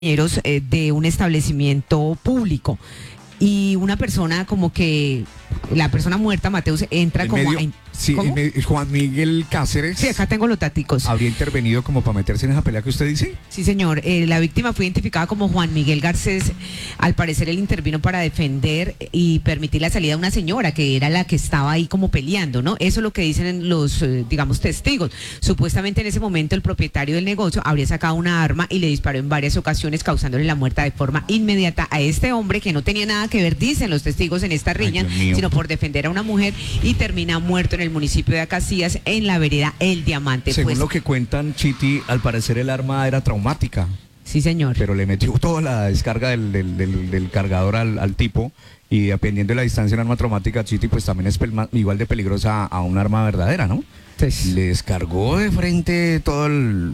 de un establecimiento público y una persona como que la persona muerta, Mateus, entra como sí, Juan Miguel Cáceres. Sí, acá tengo los tácticos. ¿Habría intervenido como para meterse en esa pelea que usted dice? Sí, señor. La víctima fue identificada como Juan Miguel Garcés. Al parecer él intervino para defender y permitir la salida de una señora que era la que estaba ahí como peleando, ¿no? Eso es lo que dicen los, digamos, testigos. Supuestamente en ese momento el propietario del negocio habría sacado una arma y le disparó en varias ocasiones, causándole la muerte de forma inmediata a este hombre que no tenía nada que ver, dicen los testigos, en esta riña, sino por defender a una mujer, y termina muerto en el municipio de Acacías, en la vereda El Diamante. Según lo que cuentan, Chiti, al parecer el arma era traumática. Sí, señor. Pero le metió toda la descarga del cargador al tipo, y dependiendo de la distancia, un arma traumática, Chiti, pues también es igual de peligrosa a un arma verdadera, ¿no? Sí. Le descargó de frente todo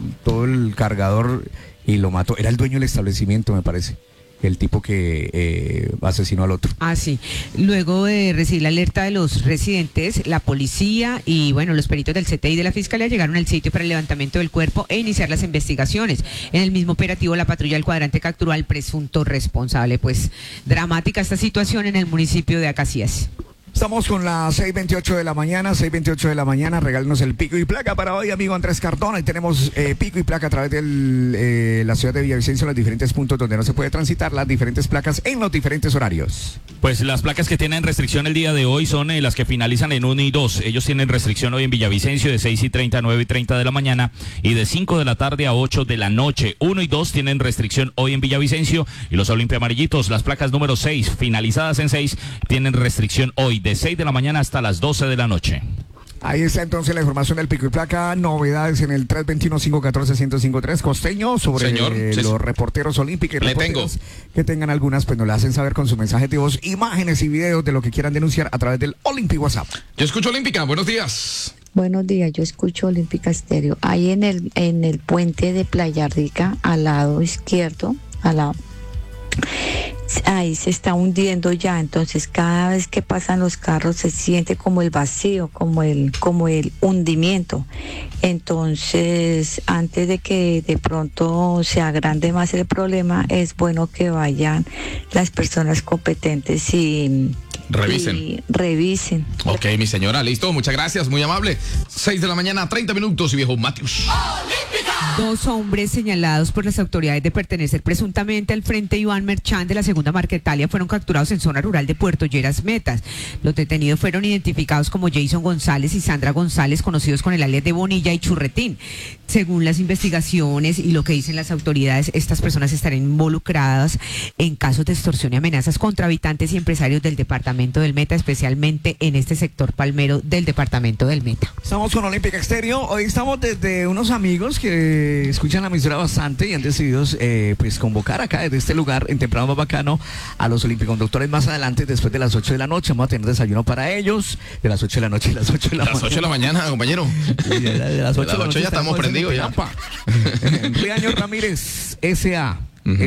el cargador y lo mató. Era el dueño del establecimiento, me parece, el tipo que asesinó al otro. Ah, sí. Luego de recibir la alerta de los residentes, la policía y, bueno, los peritos del CTI de la Fiscalía llegaron al sitio para el levantamiento del cuerpo e iniciar las investigaciones. En el mismo operativo, la patrulla del cuadrante capturó al presunto responsable. Pues, dramática esta situación en el municipio de Acacías. Estamos con las 6:28 de la mañana, 6:28 de la mañana. Regálenos el pico y placa para hoy, amigo Andrés Cardona. Y tenemos pico y placa a través de la ciudad de Villavicencio, en los diferentes puntos donde no se puede transitar, las diferentes placas en los diferentes horarios. Pues las placas que tienen restricción el día de hoy son las que finalizan en 1 y 2. Ellos tienen restricción hoy en Villavicencio de 6:30 a 9:30 de la mañana y de 5 de la tarde a 8 de la noche. 1 y 2 tienen restricción hoy en Villavicencio, y los Olimpia Amarillitos, las placas número 6, finalizadas en 6, tienen restricción hoy de 6 de la mañana hasta las 12 de la noche. Ahí está entonces la información del pico y placa. Novedades en el 321-514-1053, Costeño, sobre los reporteros olímpicos y reporteros que tengan algunas, pues nos la hacen saber con su mensaje de voz, imágenes y videos de lo que quieran denunciar a través del Olympic WhatsApp. Yo escucho Olímpica, buenos días. Buenos días, yo escucho Olímpica Estéreo. Ahí en el puente de Playa Rica, al lado izquierdo, ahí se está hundiendo ya, entonces cada vez que pasan los carros se siente como el vacío, como el hundimiento. Entonces, antes de que de pronto se agrande más el problema, es bueno que vayan las personas competentes y revisen. Ok, mi señora, listo, muchas gracias, muy amable. 6 de la mañana, 30 minutos, y viejo Mateus. Dos hombres señalados por las autoridades de pertenecer presuntamente al Frente Iván Merchán de la Segunda Marquetalia fueron capturados en zona rural de Puerto Lleras Metas. Los detenidos fueron identificados como Jason González y Sandra González, conocidos con el alias de Bonilla y Churretín. Según las investigaciones y lo que dicen las autoridades, estas personas estarán involucradas en casos de extorsión y amenazas contra habitantes y empresarios del departamento del Meta, especialmente en este sector palmero del departamento del Meta. Estamos con Olímpica Estéreo. Hoy estamos desde unos amigos que escuchan la emisora bastante y han decidido pues convocar acá desde este lugar en temprano más bacano a los olímpico-conductores más adelante, después de las 8 de la noche. Vamos a tener desayuno para ellos de las 8 de la noche y las 8 de la mañana. Las 8 de la mañana, compañero. De las 8 de la noche ya estamos prendidos ya. Reaño Ramírez S.A.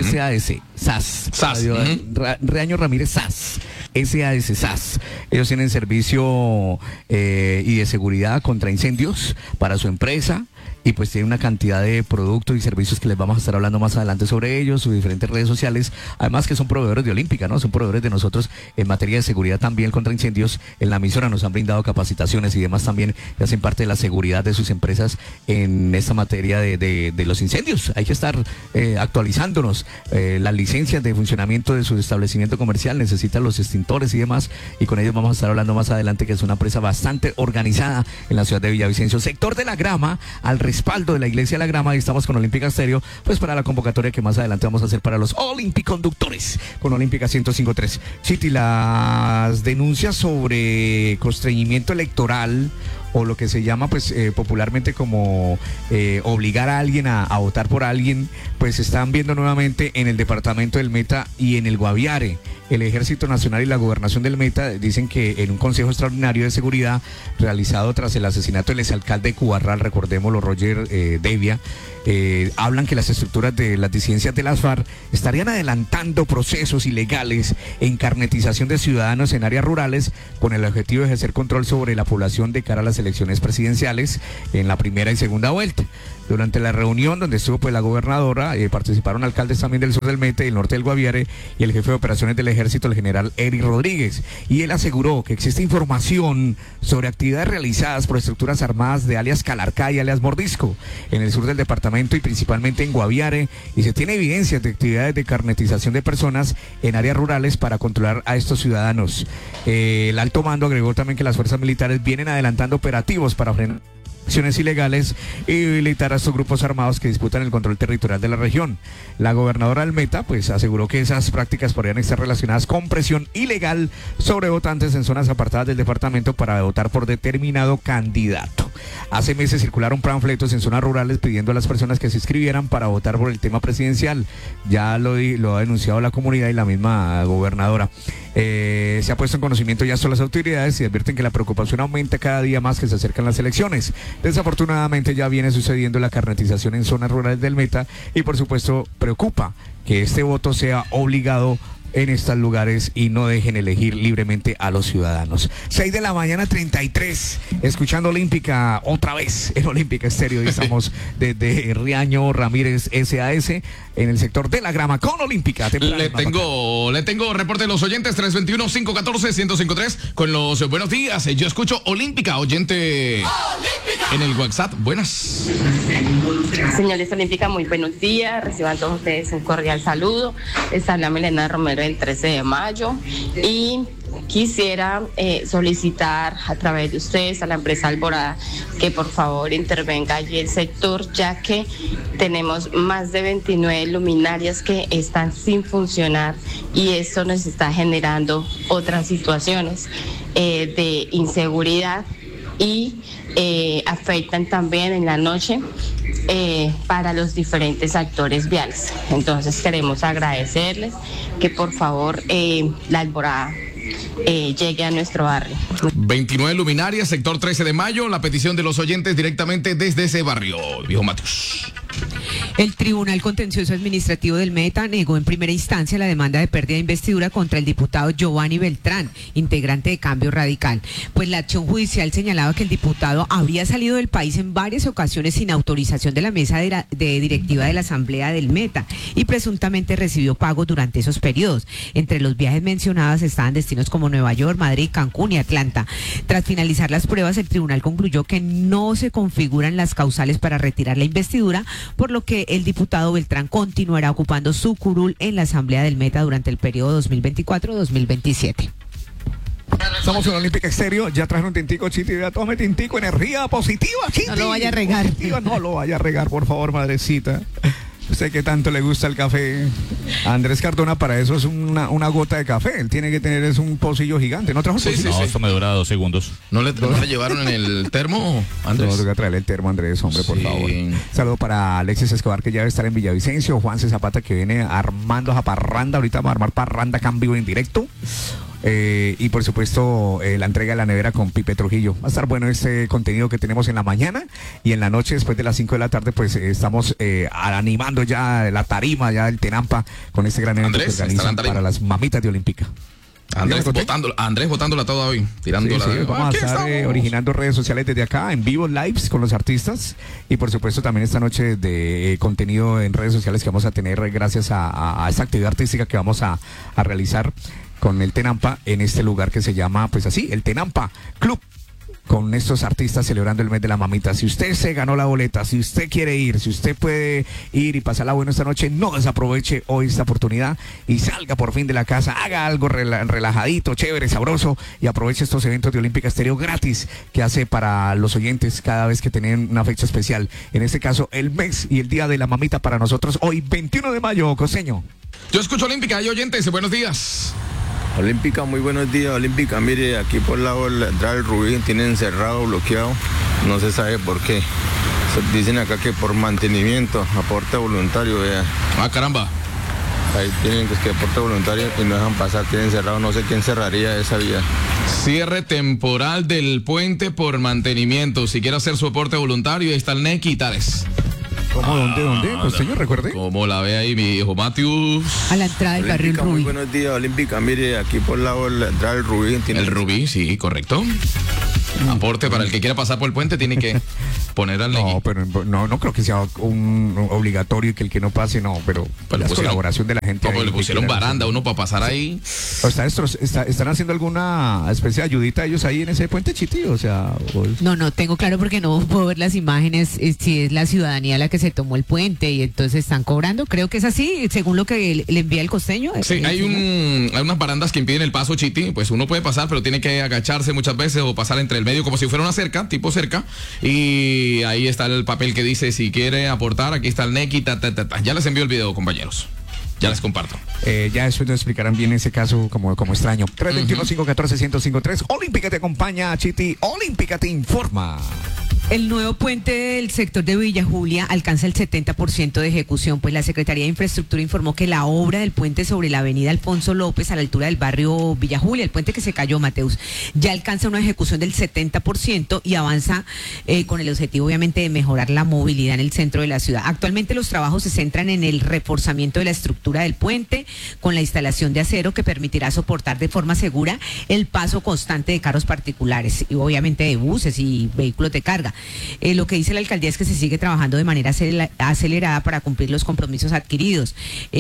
SAS. Reaño Ramírez SAS. SAS. Ellos tienen servicio y de seguridad contra incendios para su empresa, y pues tiene una cantidad de productos y servicios que les vamos a estar hablando más adelante sobre ellos, sus diferentes redes sociales, además que son proveedores de Olímpica, ¿no? Son proveedores de nosotros en materia de seguridad también contra incendios. En la emisora nos han brindado capacitaciones y demás también, que hacen parte de la seguridad de sus empresas en esta materia de los incendios. Hay que estar actualizándonos. Las licencias de funcionamiento de su establecimiento comercial necesitan los extintores y demás, y con ellos vamos a estar hablando más adelante, que es una empresa bastante organizada en la ciudad de Villavicencio, sector de La Grama, al respaldo de la iglesia de La Grama. Y estamos con Olímpica Estéreo, pues para la convocatoria que más adelante vamos a hacer para los Olímpico-conductores con Olímpica 105.3. Chiti, las denuncias sobre constreñimiento electoral, o lo que se llama pues popularmente como obligar a alguien a votar por alguien, pues se están viendo nuevamente en el departamento del Meta y en el Guaviare. el Ejército Nacional y la Gobernación del Meta dicen que en un Consejo Extraordinario de Seguridad realizado tras el asesinato del exalcalde de Cubarral, recordémoslo, Roger Devia, hablan que las estructuras de las disidencias de las FARC estarían adelantando procesos ilegales e encarnetización de ciudadanos en áreas rurales con el objetivo de ejercer control sobre la población de cara a las elecciones presidenciales en la primera y segunda vuelta. Durante la reunión donde estuvo pues la gobernadora, participaron alcaldes también del sur del Meta y el norte del Guaviare y el jefe de operaciones del ejército, el general Eric Rodríguez. Y él aseguró que existe información sobre actividades realizadas por estructuras armadas de alias Calarcá y alias Mordisco en el sur del departamento y principalmente en Guaviare, y se tiene evidencias de actividades de carnetización de personas en áreas rurales para controlar a estos ciudadanos. El alto mando agregó también que las fuerzas militares vienen adelantando operativos para frenar acciones ilegales y debilitar a estos grupos armados que disputan el control territorial de la región. La gobernadora del Meta pues aseguró que esas prácticas podrían estar relacionadas con presión ilegal sobre votantes en zonas apartadas del departamento para votar por determinado candidato. Hace meses circularon panfletos en zonas rurales pidiendo a las personas que se inscribieran para votar por el tema presidencial. Ya lo ha denunciado la comunidad y la misma gobernadora. Se ha puesto en conocimiento ya son las autoridades y advierten que la preocupación aumenta cada día más que se acercan las elecciones. Desafortunadamente ya viene sucediendo la carnetización en zonas rurales del Meta y por supuesto preocupa que este voto sea obligado en estos lugares y no dejen elegir libremente a los ciudadanos. 6 de la mañana 33, escuchando Olímpica otra vez en Olímpica Estéreo. Y estamos desde Riaño Ramírez SAS en el sector de la Grama con Olímpica. Le tengo reporte de los oyentes 321-514-1053 con los buenos días. Yo escucho Olímpica, oyente en el WhatsApp. Buenas. Señores Olímpica, muy buenos días. Reciban todos ustedes un cordial saludo. Está la Milena Romero el 13 de mayo y quisiera solicitar a través de ustedes a la empresa Alborada que por favor intervenga allí el sector, ya que tenemos más de 29 luminarias que están sin funcionar y esto nos está generando otras situaciones de inseguridad y afectan también en la noche para los diferentes actores viales. Entonces queremos agradecerles que por favor la Alborada llegue a nuestro barrio. 29 luminarias, sector 13 de mayo, la petición de los oyentes directamente desde ese barrio, viejo Matus. El Tribunal Contencioso Administrativo del Meta negó en primera instancia la demanda de pérdida de investidura contra el diputado Giovanni Beltrán, integrante de Cambio Radical. Pues la acción judicial señalaba que el diputado habría salido del país en varias ocasiones sin autorización de la mesa de directiva de la Asamblea del Meta y presuntamente recibió pagos durante esos periodos. Entre los viajes mencionados estaban destinos como Nueva York, Madrid, Cancún y Atlanta. Tras finalizar las pruebas, el tribunal concluyó que no se configuran las causales para retirar la investidura, por lo que el diputado Beltrán continuará ocupando su curul en la Asamblea del Meta durante el periodo 2024-2027. Estamos en Olímpica Estéreo, ya trajeron un tintico, Chiti, ya tome tintico, energía positiva, Chiti. No lo vaya a regar. Positiva, no lo vaya a regar, por favor, madrecita. Usted que tanto le gusta el café. Andrés Cardona para eso es una gota de café. Él tiene que tener es un pocillo gigante. ¿No trajo sí, no, esto me dura 2 segundos. ¿No le llevaron en el termo, Andrés? No, tengo que traerle el termo, Andrés, hombre, por favor. Saludo para Alexis Escobar, que ya debe estar en Villavicencio. Juan C. Zapata, que viene armando a parranda. Ahorita vamos a armar parranda acá en vivo en directo. Y por supuesto la entrega de la nevera con Pipe Trujillo. Va a estar bueno este contenido que tenemos en la mañana y en la noche después de las 5 de la tarde pues estamos animando ya la tarima, ya el Tenampa con este gran evento que organizan para las mamitas de Olímpica. Andrés botándola toda hoy, tirándola. Sí, vamos a estar originando redes sociales desde acá, en vivo, lives con los artistas y por supuesto también esta noche de contenido en redes sociales que vamos a tener gracias a esta actividad artística que vamos a realizar con el Tenampa en este lugar que se llama, pues así, el Tenampa Club, con estos artistas celebrando el mes de la mamita. Si usted se ganó la boleta, si usted quiere ir, si usted puede ir y pasarla bueno esta noche, no desaproveche hoy esta oportunidad y salga por fin de la casa, haga algo relajadito, chévere, sabroso y aproveche estos eventos de Olímpica Estéreo gratis que hace para los oyentes cada vez que tienen una fecha especial. En este caso, el mes y el día de la mamita para nosotros hoy, 21 de mayo, costeño. Yo escucho Olímpica, hay oyentes, buenos días. Olímpica, muy buenos días, Olímpica. Mire, aquí por el lado de la entrada del Rubí tienen cerrado, bloqueado, no se sabe por qué. Dicen acá que por mantenimiento, aporte voluntario, vea. Ah, caramba. Ahí tienen que aporte voluntario y no dejan pasar, tienen cerrado, no sé quién cerraría esa vía. Cierre temporal del puente por mantenimiento. Si quiere hacer su aporte voluntario, ahí está el NEC y tales. ¿Cómo? ¿Dónde? Pues señor, recuerde. ¿Cómo la ve ahí mi hijo Matthews? A la entrada del barrio El Olímpica, muy Rubí. buenos días, Olímpica. Mire, aquí por el lado de la entrada del Rubí. El Rubí, sí, correcto. Aporte para el que quiera pasar por el puente tiene que poner al No, NEC. pero no creo que sea un obligatorio y que el que no pase, no, pero la colaboración de la gente. Como ahí, le pusieron que baranda uno para pasar ahí. O ¿están haciendo alguna especie de ayudita ellos ahí en ese puente, Chiti? O sea, No, tengo claro porque no puedo ver las imágenes, si es la ciudadanía la que se tomó el puente y entonces están cobrando. Creo que es así, según lo que le envía el costeño. Sí, hay unas barandas que impiden el paso, Chiti. Pues uno puede pasar, pero tiene que agacharse muchas veces o pasar entre el medio como si fuera una cerca, tipo cerca. Y ahí está el papel que dice si quiere aportar, aquí está el NEC y Ya les envío el video, compañeros. Ya les comparto. Ya después nos explicarán bien ese caso como extraño. 321-514-1053. Olímpica te acompaña, Chiti. Olímpica te informa. El nuevo puente del sector de Villa Julia alcanza el 70% de ejecución, pues la Secretaría de Infraestructura informó que la obra del puente sobre la avenida Alfonso López a la altura del barrio Villa Julia, el puente que se cayó, Mateus, ya alcanza una ejecución del 70% y avanza con el objetivo obviamente de mejorar la movilidad en el centro de la ciudad. Actualmente los trabajos se centran en el reforzamiento de la estructura del puente con la instalación de acero que permitirá soportar de forma segura el paso constante de carros particulares y obviamente de buses y vehículos de carga. Lo que dice la alcaldía es que se sigue trabajando de manera acelerada para cumplir los compromisos adquiridos.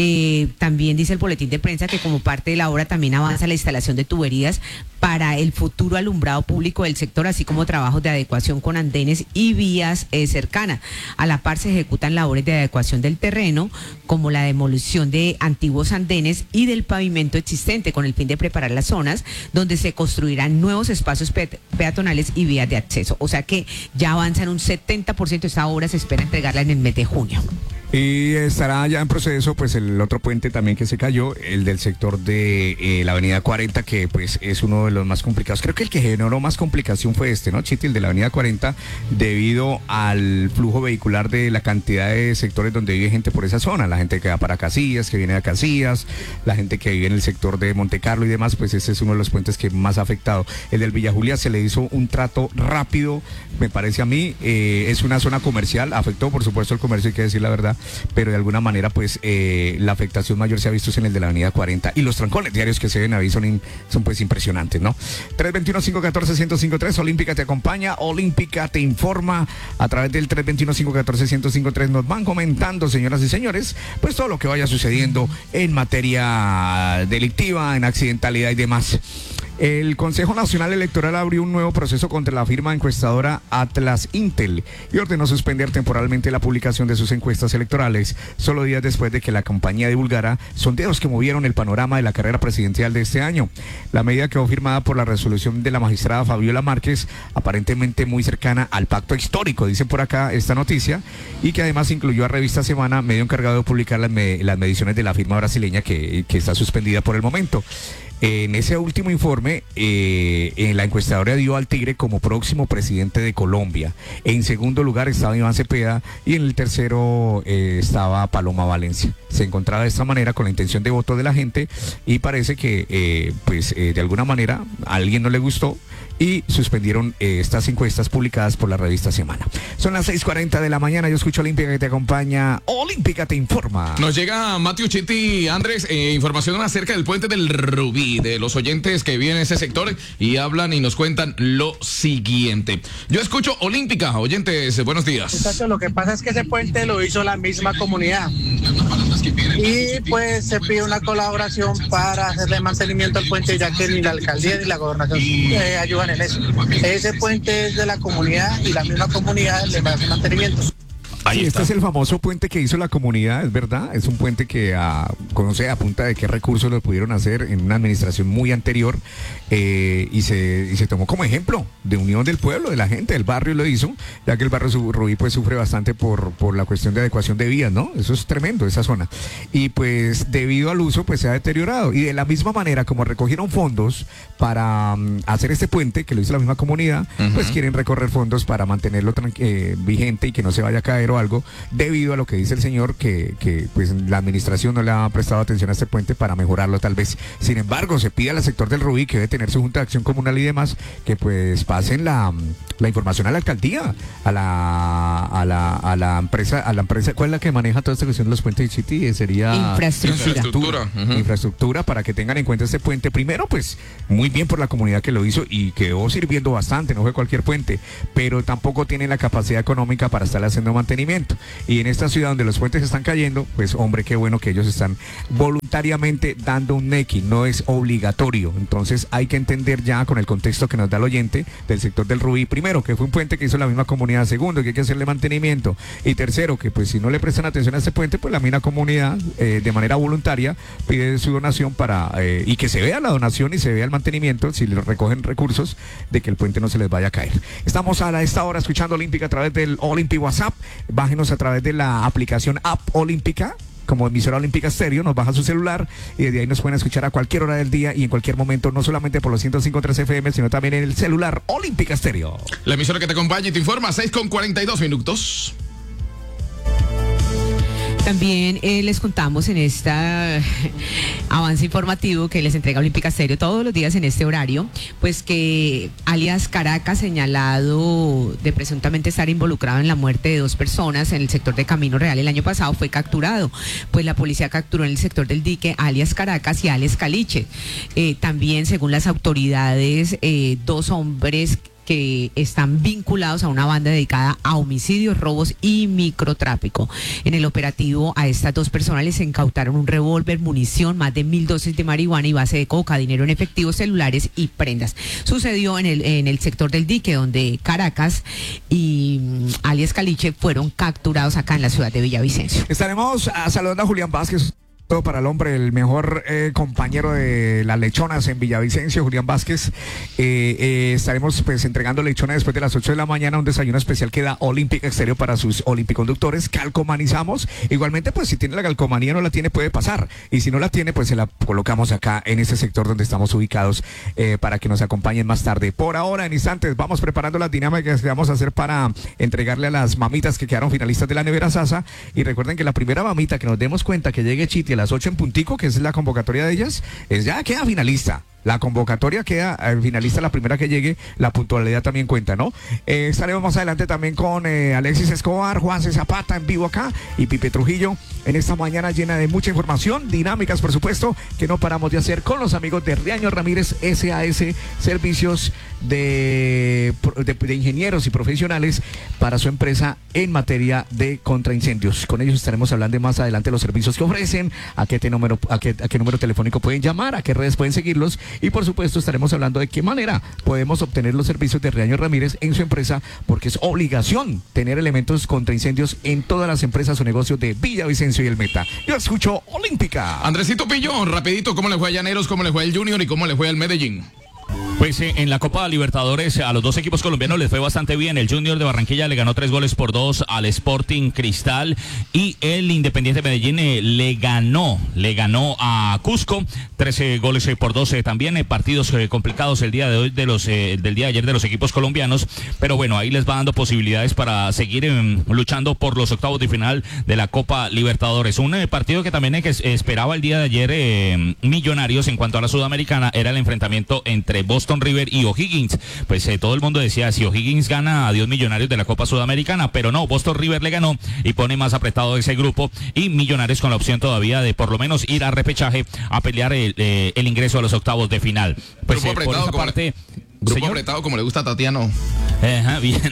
También dice el boletín de prensa que como parte de la obra también avanza la instalación de tuberías para el futuro alumbrado público del sector, así como trabajos de adecuación con andenes y vías cercanas. A la par se ejecutan labores de adecuación del terreno, como la demolición de antiguos andenes y del pavimento existente, con el fin de preparar las zonas donde se construirán nuevos espacios peatonales y vías de acceso. O sea que ya avanza en un 70%, esta obra se espera entregarla en el mes de junio. Y estará ya en proceso pues el otro puente también que se cayó, el del sector de la avenida 40, que pues es uno de los más complicados. Creo que el que generó más complicación fue este, ¿no, Chiti? El de la avenida 40, debido al flujo vehicular de la cantidad de sectores donde vive gente por esa zona, la gente que va para Casillas, que viene a Casillas, la gente que vive en el sector de Montecarlo y demás, pues ese es uno de los puentes que más ha afectado. El del Villa Julia se le hizo un trato rápido, me parece a mí, es una zona comercial, afectó por supuesto el comercio, hay que decir la verdad, pero de alguna manera pues la afectación mayor se ha visto en el de la avenida 40 y los trancones diarios que se ven ahí son pues impresionantes, ¿no? 321-514-1053, Olímpica te acompaña, Olímpica te informa a través del 321-514-1053. Nos van comentando, señoras y señores, pues todo lo que vaya sucediendo en materia delictiva, en accidentalidad y demás. El Consejo Nacional Electoral abrió un nuevo proceso contra la firma encuestadora Atlas Intel y ordenó suspender temporalmente la publicación de sus encuestas electorales, solo días después de que la compañía divulgara sondeos que movieron el panorama de la carrera presidencial de este año. La medida quedó firmada por la resolución de la magistrada Fabiola Márquez, aparentemente muy cercana al pacto histórico, dicen por acá esta noticia, y que además incluyó a Revista Semana, medio encargado de publicar las mediciones de la firma brasileña que está suspendida por el momento. En ese último informe, la encuestadora dio al Tigre como próximo presidente de Colombia. En segundo lugar estaba Iván Cepeda y en el tercero estaba Paloma Valencia. Se encontraba de esta manera con la intención de voto de la gente y parece que de alguna manera a alguien no le gustó y suspendieron estas encuestas publicadas por la revista Semana. Son las 6:40 de la mañana, yo escucho Olímpica que te acompaña, Olímpica te informa. Nos llega Matthew, Chiti, Andrés, información acerca del puente del Rubí, de los oyentes que viven en ese sector y hablan y nos cuentan lo siguiente. Yo escucho Olímpica, oyentes, buenos días. Muchachos, lo que pasa es que ese puente lo hizo la misma comunidad y pues se pide una colaboración para hacerle mantenimiento al puente, ya que ni la alcaldía ni la gobernación ayudan en eso. Ese puente es de la comunidad y la misma comunidad le va a hacer mantenimiento. Sí, este es el famoso puente que hizo la comunidad, es verdad, es un puente que conoce a punta de qué recursos lo pudieron hacer en una administración muy anterior y se tomó como ejemplo de unión del pueblo, de la gente, del barrio lo hizo, ya que el barrio Rubí pues sufre bastante por la cuestión de adecuación de vías, ¿no? Eso es tremendo, esa zona. Y pues debido al uso pues se ha deteriorado y de la misma manera como recogieron fondos para hacer este puente, que lo hizo la misma comunidad, pues quieren recorrer fondos para mantenerlo vigente y que no se vaya a caer o algo, debido a lo que dice el señor, que pues la administración no le ha prestado atención a este puente para mejorarlo tal vez. Sin embargo, se pide al sector del Rubí, que debe tener su junta de acción comunal y demás, que pues pasen la información a la alcaldía, a la empresa, ¿cuál es la que maneja toda esta cuestión de los puentes de Chiti? Sería infraestructura, para que tengan en cuenta este puente. Primero, pues, muy bien por la comunidad que lo hizo y quedó sirviendo bastante, no fue cualquier puente, pero tampoco tiene la capacidad económica para estar haciendo mantenimiento. Y en esta ciudad donde los puentes están cayendo, pues, hombre, qué bueno que ellos están voluntariamente dando un nequi, no es obligatorio. Entonces hay que entender ya con el contexto que nos da el oyente del sector del Rubí, primero, que fue un puente que hizo la misma comunidad, segundo, que hay que hacerle mantenimiento, y tercero, que pues si no le prestan atención a este puente, pues la misma comunidad de manera voluntaria pide su donación y que se vea la donación y se vea el mantenimiento, si le recogen recursos, de que el puente no se les vaya a caer. Estamos a esta hora escuchando Olímpica a través del Olympic WhatsApp. Bájenos a través de la aplicación App Olímpica como emisora Olímpica Estéreo, nos baja su celular y desde ahí nos pueden escuchar a cualquier hora del día y en cualquier momento, no solamente por los 105.3 FM, sino también en el celular Olímpica Estéreo. La emisora que te acompaña y te informa, 6:42. También les contamos en este avance informativo que les entrega Olímpica Estéreo todos los días en este horario, pues que alias Caracas, señalado de presuntamente estar involucrado en la muerte de 2 personas en el sector de Camino Real el año pasado, fue capturado. Pues la policía capturó en el sector del dique alias Caracas y alias Caliche. También, según las autoridades, 2 hombres que están vinculados a una banda dedicada a homicidios, robos y microtráfico. En el operativo a estas 2 personas les incautaron un revólver, munición, más de 1.000 dosis de marihuana y base de coca, dinero en efectivo, celulares y prendas. Sucedió en el sector del dique, donde Caracas y alias Caliche fueron capturados acá en la ciudad de Villavicencio. Estaremos saludando a Julián Vázquez. Para el hombre, el mejor compañero de las lechonas en Villavicencio, Julián Vázquez. Estaremos pues entregando lechonas después de las 8 de la mañana, un desayuno especial que da Olímpica Estéreo para sus olimpiconductores. Calcomanizamos. Igualmente, pues si tiene la calcomanía, no la tiene, puede pasar. Y si no la tiene, pues se la colocamos acá en este sector donde estamos ubicados para que nos acompañen más tarde. Por ahora, en instantes, vamos preparando las dinámicas que vamos a hacer para entregarle a las mamitas que quedaron finalistas de la Nevera Sasa. Y recuerden que la primera mamita que nos demos cuenta que llegue Chiti a las 8 en puntico, que es la convocatoria de ellas, ya queda finalista. La convocatoria queda finalista, la primera que llegue, la puntualidad también cuenta, ¿no? Estaremos más adelante también con Alexis Escobar, Juanse Zapata en vivo acá y Pipe Trujillo en esta mañana llena de mucha información, dinámicas por supuesto, que no paramos de hacer con los amigos de Riaño Ramírez SAS, servicios de ingenieros y profesionales para su empresa en materia de contraincendios. Con ellos estaremos hablando más adelante de los servicios que ofrecen, a qué número telefónico pueden llamar, a qué redes pueden seguirlos. Y por supuesto estaremos hablando de qué manera podemos obtener los servicios de Riaño Ramírez en su empresa, porque es obligación tener elementos contra incendios en todas las empresas o negocios de Villavicencio y el Meta. Yo escucho Olímpica. Andresito Pillo, rapidito, ¿cómo le fue a Llaneros, cómo le fue al Junior y cómo le fue al Medellín? Pues en la Copa Libertadores a los 2 equipos colombianos les fue bastante bien. El Junior de Barranquilla le ganó 3-2 al Sporting Cristal y el Independiente Medellín le ganó a Cusco 13-2 también. Partidos complicados el día de hoy del día de ayer de los equipos colombianos, pero bueno, ahí les va dando posibilidades para seguir luchando por los octavos de final de la Copa Libertadores. Un partido que también esperaba el día de ayer Millonarios en cuanto a la Sudamericana era el enfrentamiento entre Boston River y O'Higgins. Pues todo el mundo decía, si O'Higgins gana, adiós Millonarios de la Copa Sudamericana, pero no, Boston River le ganó y pone más apretado ese grupo y Millonarios con la opción todavía de por lo menos ir a repechaje a pelear el ingreso a los octavos de final. Pues grupo apretado, por esa parte, grupo apretado como le gusta a Tatiano. Bien.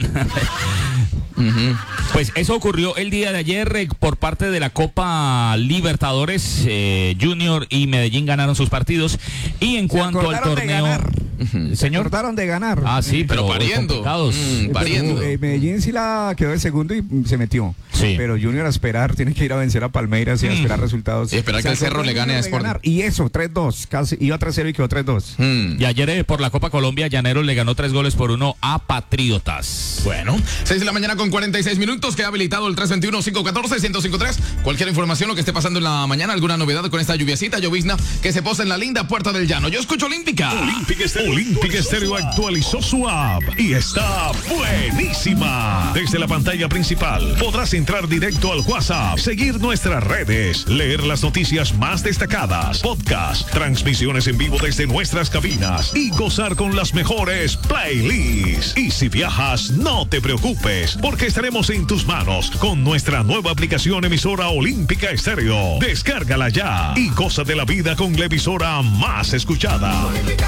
Pues eso ocurrió el día de ayer por parte de la Copa Libertadores. Junior y Medellín ganaron sus partidos y en cuanto al torneo, señor, trataron de ganar. Ah, sí, pero pariendo. Pariendo. Medellín sí la quedó de segundo y se metió. Sí. Pero Junior a esperar, tiene que ir a vencer a Palmeiras y a esperar resultados. Y esperar que el Cerro le gane a Sporting. Y eso, 3-2, casi iba 3-0 y quedó 3-2. Y ayer por la Copa Colombia, Llaneros le ganó 3-1 a Patriotas. Bueno, 6 de la mañana con 46 minutos, queda habilitado el 321-514-1053. Cualquier información, lo que esté pasando en la mañana, alguna novedad con esta lluviecita, llovizna que se posa en la linda Puerta del Llano. Yo escucho Olímpica. Olímpica Estéreo. Olímpica Estéreo actualizó su app y está buenísima. Desde la pantalla principal podrás entrar directo al WhatsApp, seguir nuestras redes, leer las noticias más destacadas, podcast, transmisiones en vivo desde nuestras cabinas y gozar con las mejores playlists. Y si viajas, no te preocupes, porque estaremos en tus manos con nuestra nueva aplicación emisora Olímpica Estéreo. Descárgala ya y goza de la vida con la emisora más escuchada.